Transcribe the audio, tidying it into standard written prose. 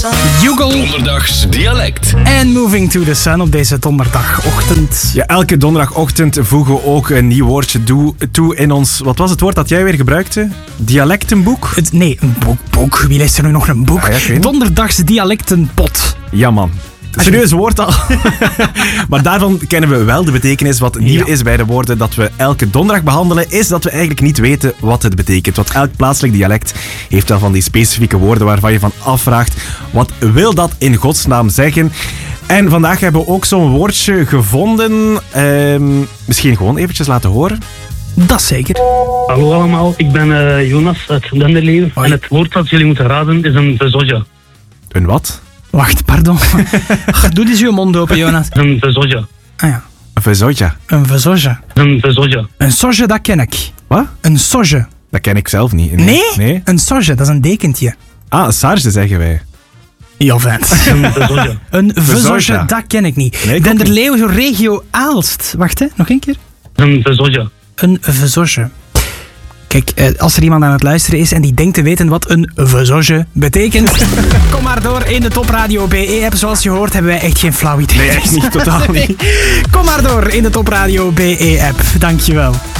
Jugel Donderdags dialect. en Moving to the Sun op deze donderdagochtend. Ja, elke donderdagochtend voegen we ook een nieuw woordje toe in ons... Wat was het woord dat jij weer gebruikte? Dialectenboek? Nee, een boek. Wie leest er nu nog een boek? Ah ja, ik weet niet. Donderdags dialectenpot. Ja, man. Serieus woord al. Maar daarvan kennen we wel de betekenis. Wat nieuw is bij de woorden dat we elke donderdag behandelen, is dat we eigenlijk niet weten wat het betekent. Want elk plaatselijk dialect heeft wel van die specifieke woorden waarvan je van afvraagt, wat wil dat in godsnaam zeggen? En vandaag hebben we ook zo'n woordje gevonden. Misschien gewoon eventjes laten horen. Dat zeker. Hallo allemaal, ik ben Jonas uit Denderleeuw. En het woord dat jullie moeten raden is een vezoja. Een wat? Wacht, pardon. Doe eens je mond open, Jonas. Een vezoja. Ah ja. Een vezoja. Een vezoja. Een vezoja. Een soja, dat ken ik. Wat? Een soja. Dat ken ik zelf niet. Nee? Een soja, dat is een dekentje. Ah, een sarge zeggen wij. Ja, vent. Een vezoja. Een vezoja, Vezoja. dat ken ik niet. Nee, ik ook Denderleeuw, zo regio Aalst. Wacht, hè. Nog één keer. Een vezoja. Een vezoja. Kijk, als er iemand aan het luisteren is en die denkt te weten wat een vezoja betekent, kom maar door in de Top Radio BE-app. Zoals je hoort hebben wij echt geen flauw idee. Nee, echt niet. Totaal niet. Kom maar door in de Top Radio BE-app. Dankjewel.